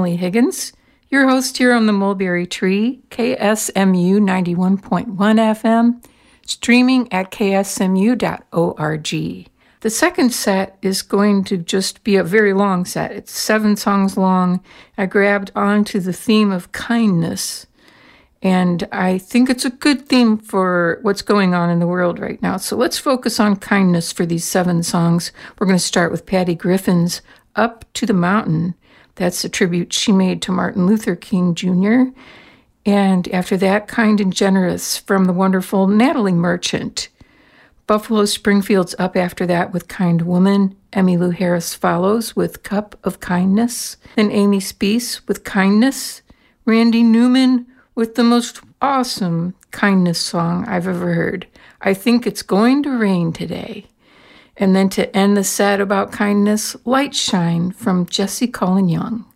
Emily Higgins, your host here on the Mulberry Tree, KSMU 91.1 FM, streaming at ksmu.org. The second set is going to just be a very long set. It's 7 songs long. I grabbed onto the theme of kindness, and I think it's a good theme for what's going on in the world right now. So let's focus on kindness for these 7 songs. We're going to start with Patty Griffin's Up to the Mountain. That's a tribute she made to Martin Luther King Jr. And after that, Kind and Generous from the wonderful Natalie Merchant. Buffalo Springfield's up after that with Kind Woman. Emmylou Harris follows with Cup of Kindness. Then Amy Speace with Kindness. Randy Newman with the most awesome kindness song I've ever heard. I Think It's Going to Rain Today. And then to end the set about kindness, Light Shine from Jesse Colin Young.